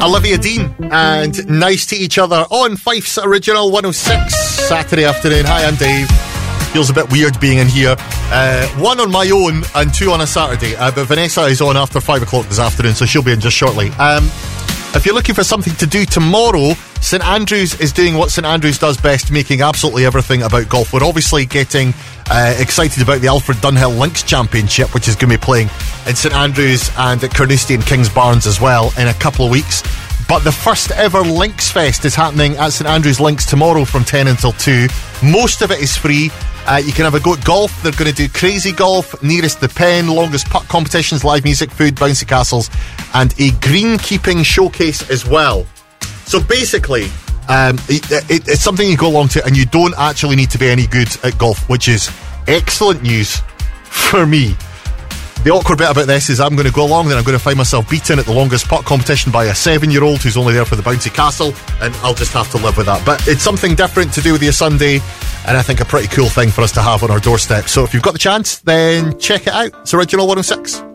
Olivia Dean and Nice to Each Other on Fife's Original 106 Saturday afternoon. Hi, I'm Dave. Feels a bit weird being in here. One on my own and two on a Saturday. But Vanessa is on after 5 o'clock this afternoon, so she'll be in just shortly. If you're looking for something to do tomorrow, St Andrews is doing what St Andrews does best, making absolutely everything about golf. We're obviously getting excited about the Alfred Dunhill Links Championship, which is going to be playing in St Andrews and at Carnoustie and Kingsbarns as well in a couple of weeks. But the first ever Links Fest is happening at St Andrews Links tomorrow from 10 until 2. Most of it is free. You can have a go at golf. They're going to do crazy golf, nearest the pen, longest putt competitions, live music, food, bouncy castles, and a greenkeeping showcase as well. So basically, it's something you go along to, and you don't actually need to be any good at golf, which is excellent news for me. The awkward bit about this is I'm going to go along, then I'm going to find myself beaten at the longest putt competition by a 7-year-old who's only there for the bouncy castle, and I'll just have to live with that. But it's something different to do with your Sunday, and I think a pretty cool thing for us to have on our doorstep. So if you've got the chance, then check it out. It's Original 106.